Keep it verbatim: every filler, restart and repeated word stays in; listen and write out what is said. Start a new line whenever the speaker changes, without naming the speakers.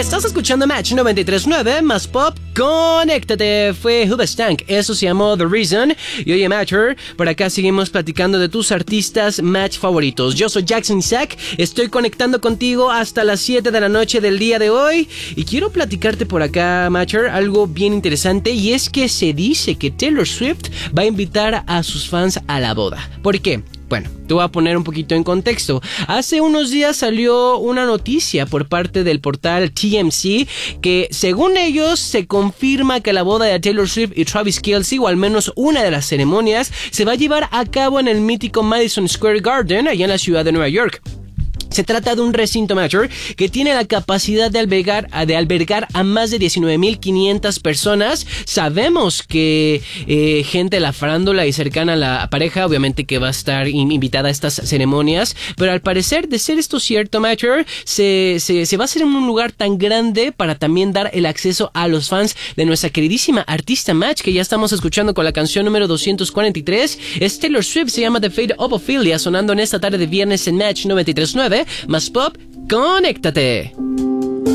Estás escuchando Match noventa y tres punto nueve más Pop. Conéctate. Fue Hoobastank. Eso se llamó The Reason. Y oye, Matcher, por acá seguimos platicando de tus artistas Match favoritos. Yo soy Jackson Isaac. Estoy conectando contigo hasta las siete de la noche del día de hoy. Y quiero platicarte por acá, Matcher, algo bien interesante. Y es que se dice que Taylor Swift va a invitar a sus fans a la boda. ¿Por qué? Bueno, te voy a poner un poquito en contexto. Hace unos días salió una noticia por parte del portal T M Z que, según ellos, se confirma que la boda de Taylor Swift y Travis Kelce, o al menos una de las ceremonias, se va a llevar a cabo en el mítico Madison Square Garden, allá en la ciudad de Nueva York. Se trata de un recinto mayor que tiene la capacidad de albergar, de albergar a más de diecinueve mil quinientas personas. Sabemos que eh, gente de la farándula y cercana a la pareja, obviamente que va a estar invitada a estas ceremonias, pero al parecer, de ser esto cierto, Mature, se, se, se va a hacer en un lugar tan grande para también dar el acceso a los fans de nuestra queridísima artista Match, que ya estamos escuchando con la canción número doscientos cuarenta y tres. Es Taylor Swift, se llama The Fate of Ophelia, sonando en esta tarde de viernes en Match noventa y tres punto nueve. Más Pop, conéctate.